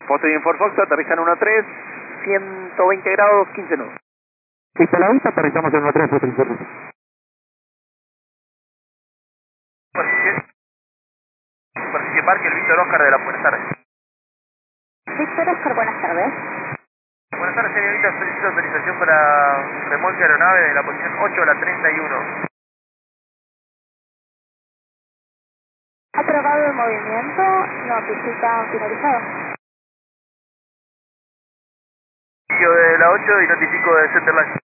Foto bien for Fox, aterrizan 1-3, 120 grados, 15 nudos. Listo, a la vista, aterrizamos en 1-3, foto bien for Fox. Superficie Parque, el Víctor Oscar de la Buenas tardes. Víctor Oscar, buenas tardes. Buenas tardes, señorita. Solicito autorización para remolque de aeronave de la posición 8 a la 31. Aprobado el movimiento, notifica finalizado. Sitio de la 8 y notifico de Centerline.